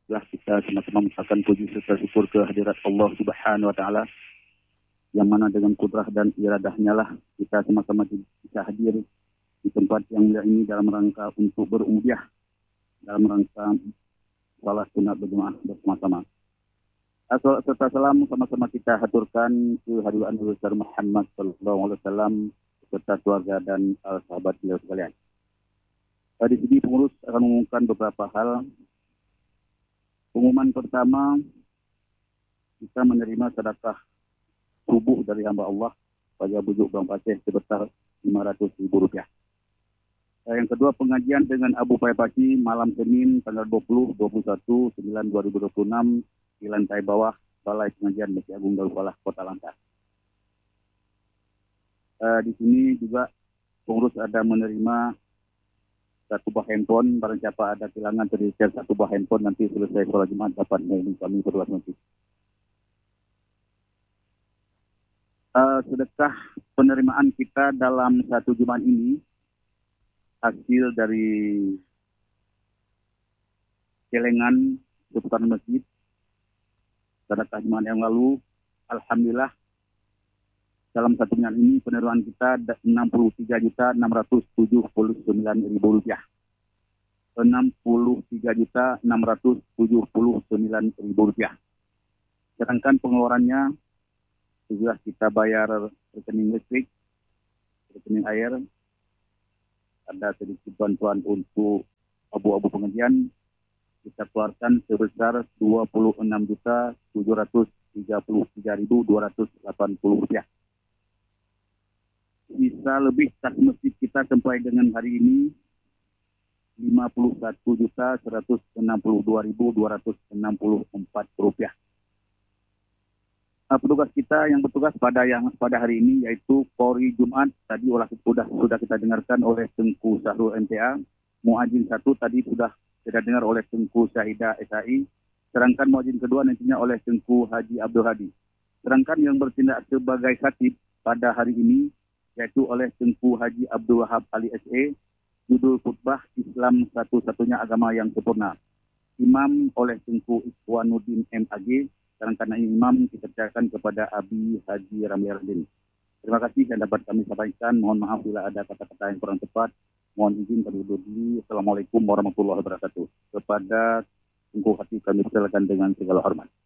kita sama-sama mengucapkan puji serta syukur kehadirat Allah Subhanahu wa taala, yang mana dengan kudrah dan iradahnya lah kita sama-sama bisa hadir di tempat yang mulia ini dalam rangka untuk berumrah, dalam rangka salat sunat berjemaah bersama-sama. Assalatu serta salam sama-sama kita haturkan ke hadirat Nabi Muhammad sallallahu alaihi wasallam serta keluarga dan sahabat beliau sekalian. Di sini pengurus akan mengumumkan beberapa hal. Pengumuman pertama, kita menerima sedekah subuh dari hamba Allah pada bujuk Bang Paseh sebesar Rp500.000. Yang kedua, pengajian dengan Abu Paypasi malam Senin tanggal 20-21/9/2026 di lantai bawah Balai Pengajian Masjid Agung Darul Falah Kota Langkat. Di sini juga pengurus ada menerima satu buah handphone. Barang siapa ada kehilangan terdekat satu buah handphone, nanti selesai sholat Jumat dapat menghubungi kami berdua nanti. Sedekah penerimaan kita dalam satu Jumat ini hasil dari celengan seputaran masjid sedekah Jumat yang lalu. Alhamdulillah dalam satu bulan ini penerimaan kita Rp63.679.000. Rp63.679.000. Sedangkan pengeluarannya sudah kita bayar rekening listrik, rekening air, ada sedikit bantuan untuk abu-abu pengajian, kita keluarkan sebesar Rp26.733.280. Sisa lebih kas masjid kita sampai dengan hari ini Rp51.162.264. Petugas kita yang bertugas pada hari ini yaitu Polri Jumat, tadi sudah kita dengarkan oleh Tengku Syahrul MTA. Muadzin 1 tadi sudah kita dengar oleh Tengku Syahidah SAI. Sedangkan muadzin kedua nantinya oleh Tengku Haji Abdul Hadi. Sedangkan yang bertindak sebagai khatib pada hari ini yaitu oleh Tengku Haji Abdul Wahab Ali SE, judul khutbah Islam satu-satunya agama yang sempurna. Imam oleh Tengku Ikhwanuddin MAG, sedangkan imam kita percayakan kepada Abi Haji Ramli Ardin. Terima kasih yang dapat kami sampaikan. Mohon maaf bila ada kata-kata yang kurang tepat. Mohon izin kami undur diri. Assalamualaikum warahmatullahi wabarakatuh. Kepada Tengku Hati kami persilakan dengan segala hormat.